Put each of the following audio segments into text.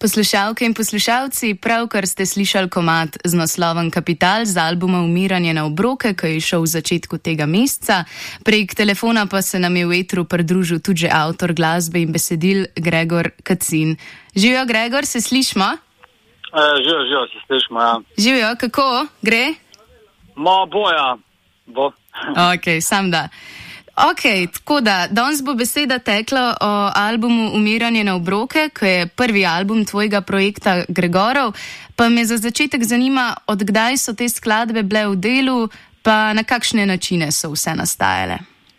Poslušalke in poslušalci, pravkar ste slišali komad z naslovom Kapital z albuma Umiranje na obroke, ki je šel v začetku tega meseca. Prek telefona pa se nam je v etru pridružil tudi avtor glasbe in besedil Gregor Kacin. Živijo, Gregor, se slišimo? Živijo, se slišimo, ja. Živijo, kako gre? Boja, bo. Ok, sam da. Ok, tako da, danes bo beseda tekla o albumu Umiranje na obroke, ki je prvi album tvojega projekta Gregorov, pa me za začetek zanima, od kdaj so te skladbe bile v delu, pa na kakšne načine so vse nastajale.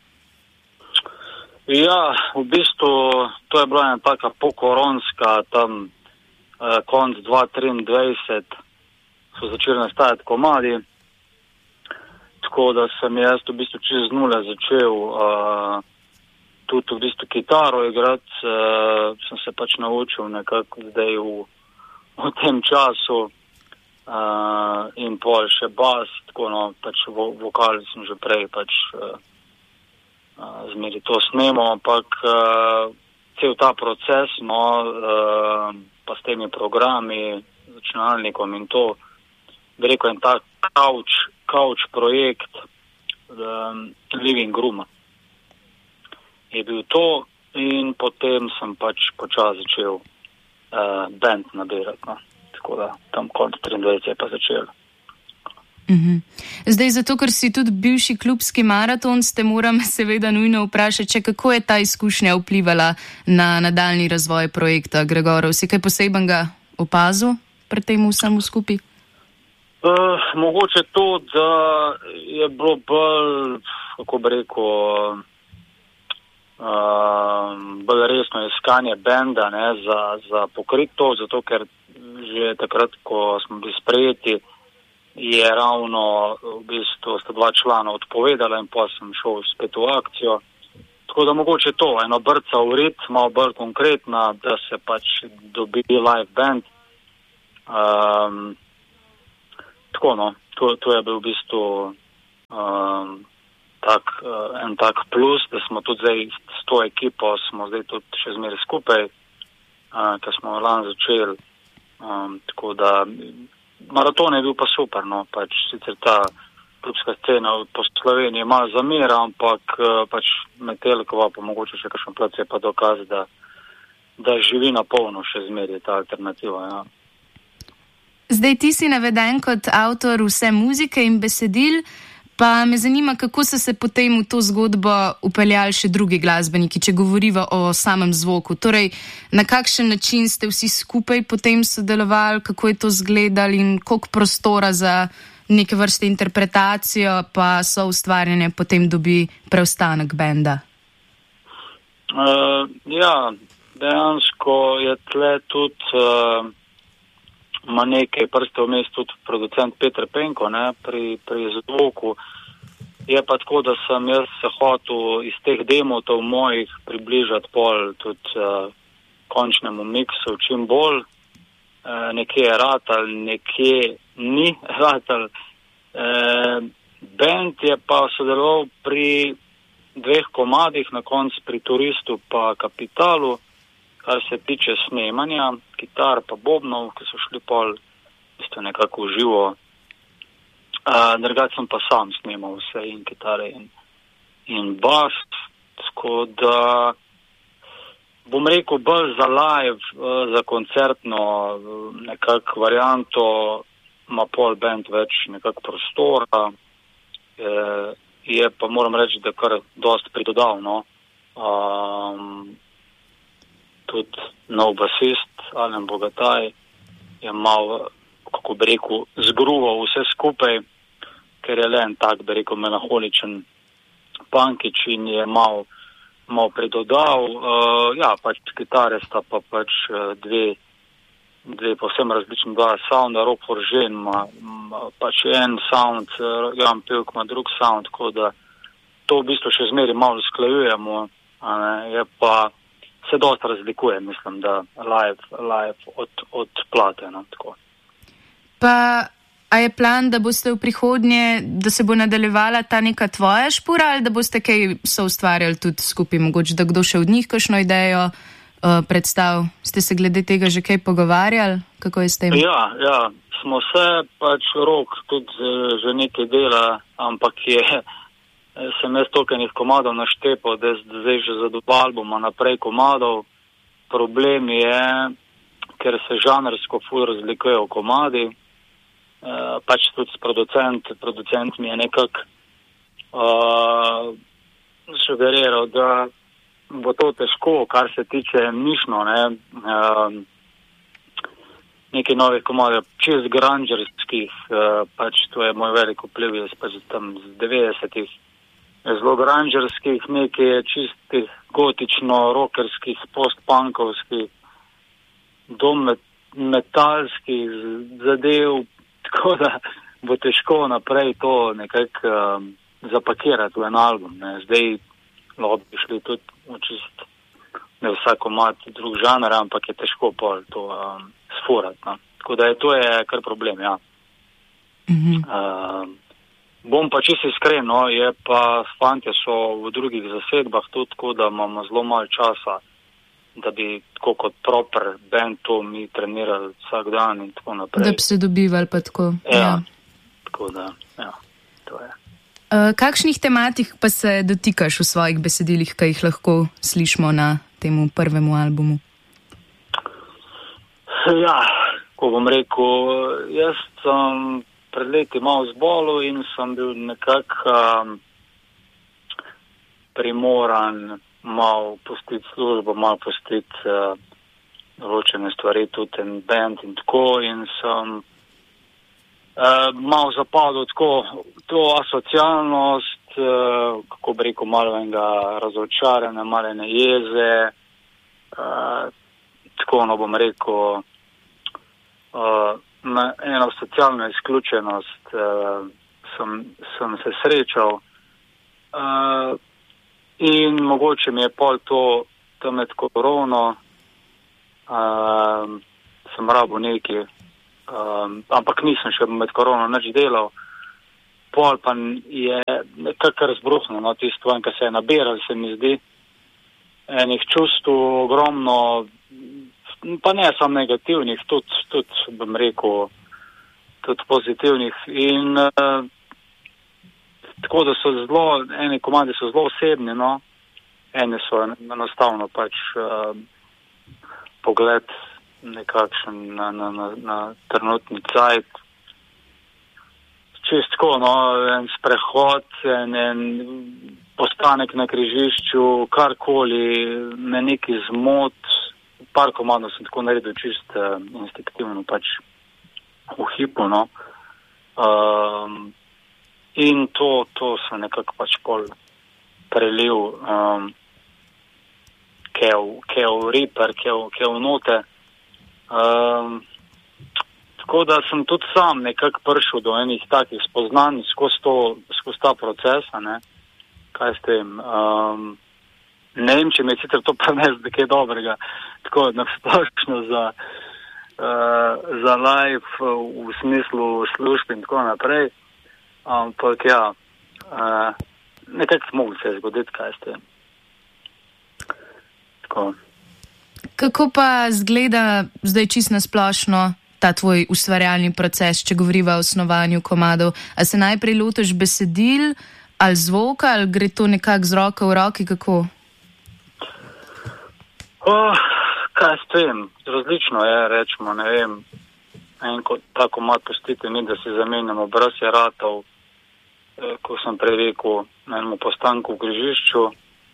Ja, v bistvu to je bila ena taka pokoronska, tam konc 2023 so začeli nastajati komadi. Tako da sem jaz v bistvu čez nule začel tudi v bistvu kitaro igrati, sem se pač naučil nekako zdaj v tem času in pol še bas, tako no, pač vokal sem že prej pač zmeri to snemal, ampak cel ta proces, no, pa s temi programi, računalnikom in to, bi rekel, en tak couch projekt Living Room je bil to in potem sem pač počasi začel band nabirati, no. Tako da tam konec 23 je pa začel. Zdaj, zato ker si tudi bivši klubski maraton, te moram seveda nujno vprašati, kako je ta izkušnja vplivala na nadaljnji razvoj projekta Gregorov. Si kaj posebnega opazil pri tem vsemu skupaj? Mogoče to, da je bilo bolj, kako bi rekel, bolj resno iskanje benda, ne, za pokrito, zato ker že takrat, ko smo bili sprejeti, je ravno v bistvu sta dva člana odpovedala in pa sem šel spet v akcijo. Tako da mogoče to, eno brca v rit, malo bolj konkretna, da se pač dobi live band. Tako no, to je bil v bistvu en tak plus, da smo tudi zdaj s to ekipo, smo zdaj tudi še zmeraj skupaj, ker smo lani začeli. Tako da maraton je bil pa super, no, pač sicer ta klubska scena po Sloveniji je malo zamera, ampak pač Metelkova pa mogoče še kakšen plac je pa dokaz, da živi na polno še zmeraj ta alternativa, ja. Zdaj ti si naveden kot avtor vse muzike in besedil, pa me zanima, kako so se potem v to zgodbo upeljali še drugi glasbeniki, če govoriva o samem zvoku. Torej, na kakšen način ste vsi skupaj potem sodelovali, kako je to izgledalo in koliko prostora za neke vrste interpretacijo pa so ustvarjanje potem dobi preostanek benda? Ja, dejansko je tle tudi ima nekaj prste vmes tudi producent Peter Penko, ne, pri zvoku. Je pa tako, da sem jaz se hotel iz teh demotov mojih približati pol tudi končnemu miksu čim bolj. Nekje je ratal, nekje ni ratal. Band je pa sodeloval pri 2 komadih, na koncu pri Turistu pa Kapitalu, kar se tiče snemanja, kitar pa bobnov, ki so šli pol isto nekako v živo. Drugače sem pa sam snemal vse in kitare in bas, tako da bom rekel bolj za live, za koncertno nekako varianto, ima pol band več nekako prostora, je pa moram reči, da kar dosti pridodal, no. Tudi nov basist, Alen Bogataj, je malo, kako bi rekel, zgruval vse skupaj, ker je le en tak, bi rekel, melanholičen punkič in je malo pridodal. Ja, pač kitare sta pa pač dve povsem različni dva sounda, Rock Forže ima pač en sound, Jan Pevk ima drug sound, tako da to v bistvu še zmeri malo sklajujemo, je pa se dosta razlikuje, mislim, da live od plate, no, tako. Pa, a je plan, da boste v prihodnje, da se bo nadaljevala ta neka tvoja špura, ali da boste kaj soustvarjali tudi skupaj, mogoče, da kdo še od njih kakšno idejo predstav. Ste se glede tega že kaj pogovarjali? Kako je s tem? Ja, smo se, pač Rok tudi že nekaj dela, ampak sem jaz toliko komadov naštepal, da zdaj že za 2 albuma naprej komadov. Problem je, ker se žanrsko ful razlikujejo komadi, pač tudi producent mi je nekako sugeriral, da bo to težko, kar se tiče mišno, nekaj novih komadov, čist grungerskih, pač to je moj velik vpliv, jaz pač tam z 90-ih, zelo grungerskih, nekaj čistih gotično-rockerskih, post-punkovskih, metalskih zadev, tako da bo težko naprej to nekako zapakirati v en album. Zdaj lahko bi šli tudi v čist, ne vsako mat drug žanr, ampak je težko pol to sfurati. Tako da to je kar problem, ja. Bom pa čisto iskren, je pa fantje so v drugih zasedbah tudi tako, da imamo zelo malo časa, da bi tako kot proper band to mi trenirali vsak dan in tako naprej. Da bi se dobivali pa tako. Ja. Tako da, ja, to je. Kakšnih tematik pa se dotikaš v svojih besedilih, kaj jih lahko slišimo na temu prvemu albumu? Ja, ko bom rekel, jaz sem pred leti malo zbolel in sem bil nekako primoran malo pustiti službo, malo pustiti določene stvari, tudi en band in tako, in sem malo zapadel tako to asocialnost, kako bi rekel, malo enega razočaranja, malo ene jeze, tako bom rekel, eno socialno izključenost sem se srečal in mogoče mi je pol to med korono, sem rabil nekaj, ampak nisem še med korono nič delal. Pol pa je nekako razbruhnilo tisto, kar se je nabiral, se mi zdi, enih čustv ogromno, pa ne samo negativnih, tudi bom rekel, tudi pozitivnih. In tako da so zelo, eni komadi so zelo osebni, eni so enostavno pač pogled nekakšen na trenutni cajt. Čist tako, en sprehod, en postanek na križišču, karkoli, me neki zmot, par komadov sem tako naredil čist instinktivno, pač v hipu, in to sem nekako pač pol prelil kev riper, kev note. Tako da sem tudi sam nekako prišel do enih takih spoznanj skozi ta proces, kaj s tem. Ne vem, če mi je sicer to preneslo nekaj dobrega, tako nasplošno za live v smislu služb in tako naprej, ampak ja, nekako mogo se zgoditi, kaj s tem. Tako. Kako pa zgleda zdaj čisto nasplošno ta tvoj ustvarjalni proces, če govoriva o snovanju komadov? A se najprej lotiš besedil ali zvoka, ali gre to nekako z roko v roki, kako? Kaj s tem? Različno je, rečemo, ne vem. Ta komad pustite mi, da si zamenjamo, obraz je ratov, ko sem prej rekel, na enem postanku v križišču,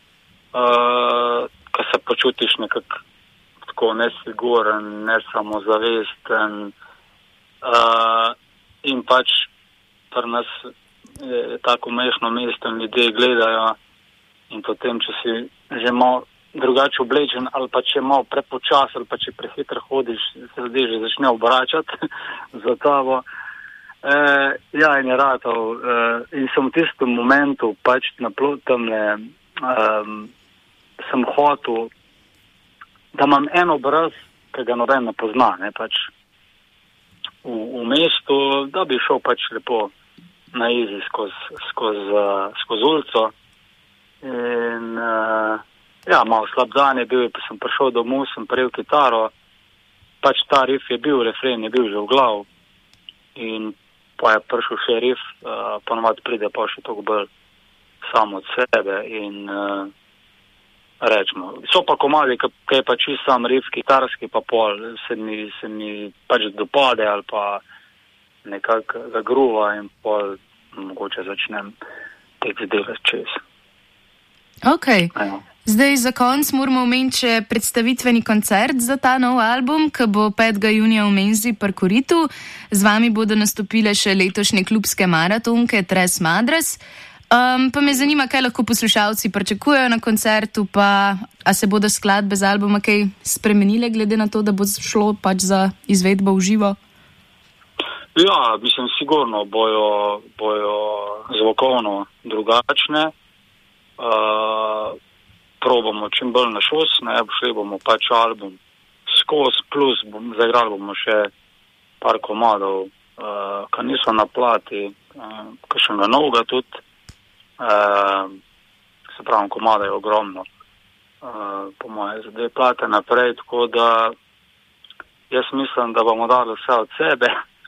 ko se počutiš nekako tako nesiguren, nesamozavesten, in pač pri nas je tako mešno mesto in ljudje gledajo, in potem, če si že malo drugače oblečen, ali pa če malo prepočas, ali pa če prehitro hodiš, se ljudje že začne obračati za tabo. Ja, in je ratov. In sem v tistem momentu pač na tamle sem hotel, da imam en obraz, ki ga noben ne pozna, pač v mestu, da bi šel pač lepo na izi skozi ulico. In Ja, malo slab dan je bil, pa sem prišel domov, sem prejel kitaro, pač ta riff je bil, refren je bil že v glavu in pa je prišel še riff, ponovadi pride pa še toliko bolj samo od sebe in rečemo. So pa komadi, kaj je pa čist sam riff, kitarski, pa pol se mi pač dopade ali pa nekako zagruva in pol mogoče začnem tekst delati čez. Ok. Zdaj za konc moramo omeniti še predstavitveni koncert za ta nov album, ki bo 5. junija v Menzi pri Koritu. Z vami bodo nastopile še letošnje klubske maratonke Tres Madres. Pa me zanima, kaj lahko poslušalci pričakujejo na koncertu, pa a se bodo skladbe z albuma kaj spremenile, glede na to, da bo šlo pač za izvedbo v živo? Ja, mislim, sigurno bojo zvokovno drugačne. Probamo čim bolj na šos, šli bomo pač album skozi, plus zaigrali bomo še par komadov, ki niso na plati, kakšnega novega tudi. Se pravi, komada je ogromno, po moje, za 2 plate naprej, tako da jaz mislim, da bomo dali vse od sebe,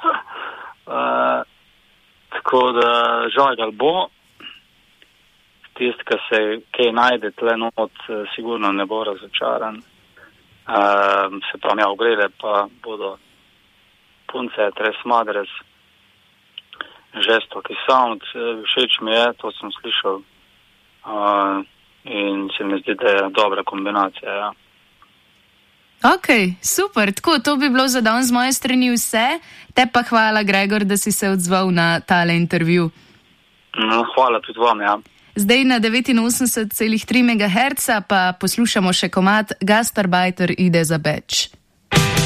tako da žagal bo. Tist, ki se kaj najde tle not, sigurno ne bo razočaran. Se pravi, ja, ogrele pa bodo punce Tres Madres, žestoki sound, všeč mi je, to sem slišal in se mi zdi, da je dobra kombinacija, ja. Ok, super, tako, to bi bilo za danes z moje strani vse. Te pa hvala, Gregor, da si se odzval na tale intervju. Hvala tudi vam, ja. Zdaj na 89,3 MHz pa poslušamo še komad Gastarbeiter ide za beč.